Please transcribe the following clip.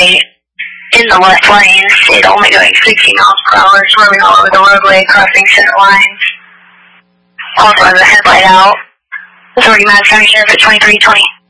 right in the left lane, stayed only going 60 miles per hour, swerving all over the roadway, crossing center lines. Also has a headlight out. Authority manufacturer for 2320.